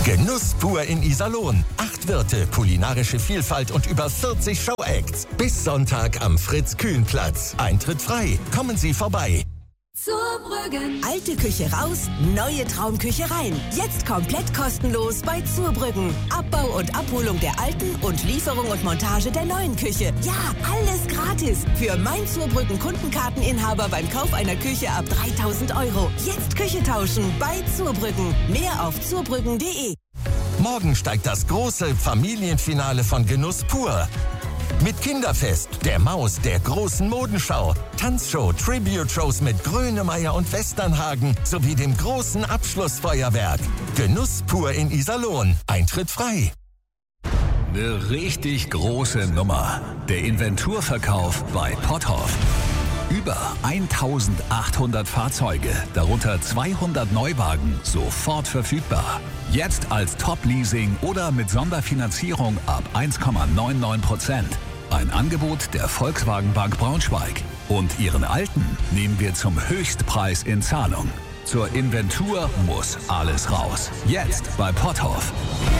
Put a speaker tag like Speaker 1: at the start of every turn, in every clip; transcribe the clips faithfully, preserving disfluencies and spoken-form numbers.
Speaker 1: Genuss pur in Iserlohn. Acht Wirte, kulinarische Vielfalt und über vierzig Show-Acts. Bis Sonntag am Fritz-Kühn-Platz. Eintritt frei. Kommen Sie vorbei.
Speaker 2: Zurbrüggen. Alte Küche raus, neue Traumküche rein. Jetzt komplett kostenlos bei Zurbrüggen. Abbau und Abholung der alten und Lieferung und Montage der neuen Küche. Ja, alles gratis. Für mein Zurbrüggen Kundenkarteninhaber beim Kauf einer Küche ab dreitausend Euro. Jetzt Küche tauschen bei Zurbrüggen. Mehr auf zurbrüggen punkt de.
Speaker 1: Morgen steigt das große Familienfinale von Genuss pur. Mit Kinderfest, der Maus, der großen Modenschau, Tanzshow, Tribute-Shows mit Grönemeyer und Westernhagen sowie dem großen Abschlussfeuerwerk. Genuss pur in Iserlohn. Eintritt frei.
Speaker 3: Eine richtig große Nummer. Der Inventurverkauf bei Potthoff. Über eintausendachthundert Fahrzeuge, darunter zweihundert Neuwagen, sofort verfügbar. Jetzt als Top-Leasing oder mit Sonderfinanzierung ab eins Komma neunundneunzig Prozent. Ein Angebot der Volkswagen Bank Braunschweig. Und Ihren alten nehmen wir zum Höchstpreis in Zahlung. Zur Inventur muss alles raus. Jetzt bei Potthoff.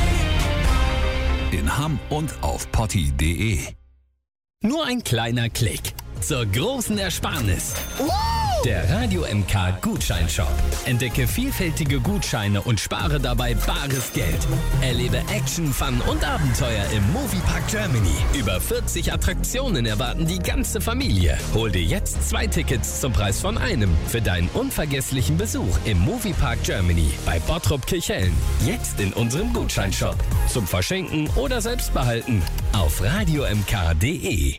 Speaker 3: In Hamm und auf potti punkt de.
Speaker 4: Nur ein kleiner Klick zur großen Ersparnis. Der Radio M K Gutscheinshop. Entdecke vielfältige Gutscheine und spare dabei bares Geld. Erlebe Action, Fun und Abenteuer im Moviepark Germany. Über vierzig Attraktionen erwarten die ganze Familie. Hol dir jetzt zwei Tickets zum Preis von einem für deinen unvergesslichen Besuch im Moviepark Germany bei Bottrop Kirchhellen. Jetzt in unserem Gutscheinshop. Zum Verschenken oder selbst behalten auf radio m k punkt de.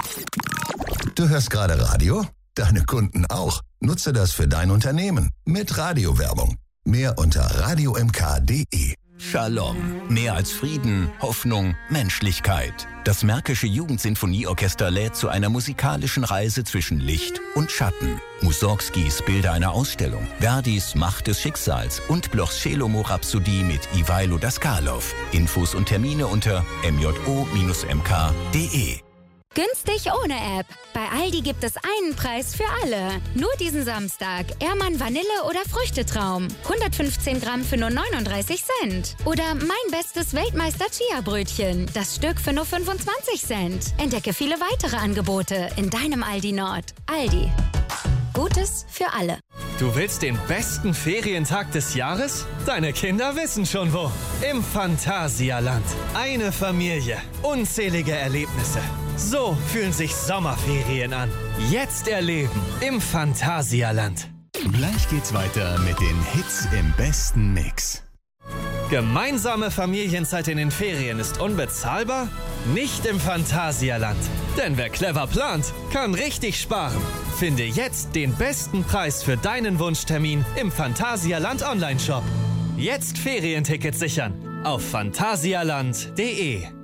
Speaker 5: Du hörst gerade Radio? Deine Kunden auch. Nutze das für dein Unternehmen mit Radiowerbung. Mehr unter radio m k punkt de.
Speaker 6: Shalom. Mehr als Frieden, Hoffnung, Menschlichkeit. Das Märkische Jugendsinfonieorchester lädt zu einer musikalischen Reise zwischen Licht und Schatten. Mussorgskis Bilder einer Ausstellung, Verdis Macht des Schicksals und Blochs Schelomo-Rhapsodie mit Ivailo Daskalov. Infos und Termine unter m j o Bindestrich m k punkt de.
Speaker 7: Günstig ohne App. Bei Aldi gibt es einen Preis für alle. Nur diesen Samstag. Ehrmann Vanille oder Früchtetraum. hundertfünfzehn Gramm für nur neununddreißig Cent. Oder mein bestes Weltmeister Chia-Brötchen. Das Stück für nur fünfundzwanzig Cent. Entdecke viele weitere Angebote in deinem Aldi Nord. Aldi. Gutes für alle.
Speaker 8: Du willst den besten Ferientag des Jahres? Deine Kinder wissen schon wo. Im Phantasialand. Eine Familie. Unzählige Erlebnisse. So fühlen sich Sommerferien an. Jetzt erleben im Phantasialand.
Speaker 9: Gleich geht's weiter mit den Hits im besten Mix.
Speaker 8: Gemeinsame Familienzeit in den Ferien ist unbezahlbar? Nicht im Phantasialand. Denn wer clever plant, kann richtig sparen. Finde jetzt den besten Preis für deinen Wunschtermin im Phantasialand Online-Shop. Jetzt Ferientickets sichern auf phantasialand punkt de.